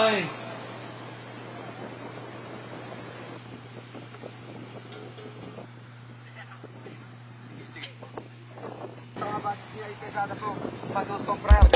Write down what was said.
mãe. Dá uma bateria aí pesada pra fazer o som pra ela.